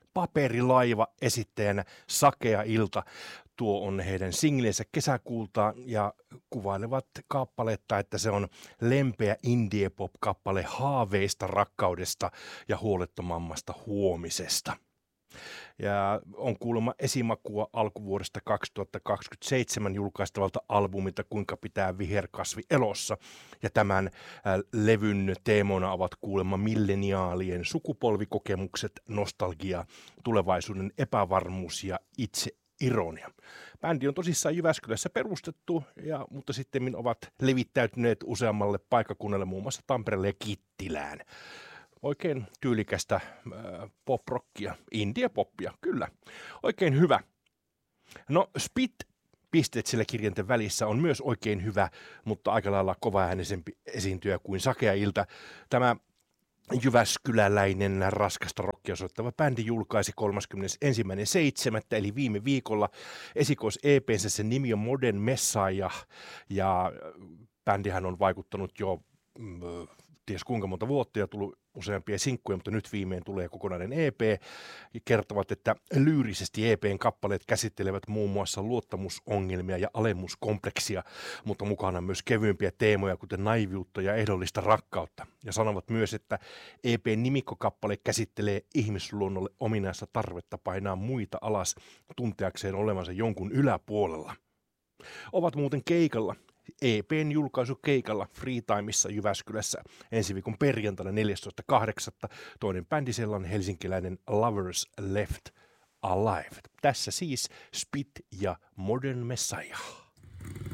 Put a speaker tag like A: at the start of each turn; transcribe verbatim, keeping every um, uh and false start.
A: Paperilaiva esittäjänä Sakea ilta. Tuo on heidän singlensä kesäkuulta ja kuvailevat kappaletta, että se on lempeä indie-pop-kappale haaveista, rakkaudesta ja huolettomammasta huomisesta. Ja on kuulemma esimakua alkuvuodesta kaksituhattakaksikymmentäseitsemän julkaistavalta albumilta Kuinka pitää viherkasvi elossa. Ja tämän äh, levyn teemona ovat kuulemma milleniaalien sukupolvikokemukset, nostalgia, tulevaisuuden epävarmuus ja itse ironia. Bändi on tosissaan Jyväskylässä perustettu, ja, mutta sitten ovat levittäytyneet useammalle paikkakunnalle, muun muassa Tampereelle ja Kittilään. Oikein tyylikästä äh, pop-rockia, indie-poppia, kyllä. Oikein hyvä. No, Spit, pisteet sillä kirjainten välissä, on myös oikein hyvä, mutta aika lailla kovaäänisempi esiintyjä kuin Sakea ilta. Tämä jyväskyläläinen raskasta rockia soittava bändi julkaisi kolmaskymmenesensimmäinen seitsemättä eli viime viikolla esikois-E P:nsä, sen nimi on Modern Messiah, ja bändihän on vaikuttanut jo mm, ties kuinka monta vuotta ja tullut useampia sinkkuja, mutta nyt viimein tulee kokonainen E P. Kertovat, että lyyrisesti E P:n kappaleet käsittelevät muun muassa luottamusongelmia ja alemmuskompleksia, mutta mukana myös kevyempiä teemoja, kuten naiviutta ja ehdollista rakkautta. Ja sanovat myös, että E P:n nimikkokappale käsittelee ihmisluonnolle ominaista tarvetta painaa muita alas tunteakseen olevansa jonkun yläpuolella. Ovat muuten keikalla. E P:n julkaisu keikalla Freetimeissa Jyväskylässä ensi viikon perjantaina neljästoista kahdeksatta Toinen bändi siellä on helsinkiläinen Lovers Left Alive. Tässä siis Spit ja Modern Messiah.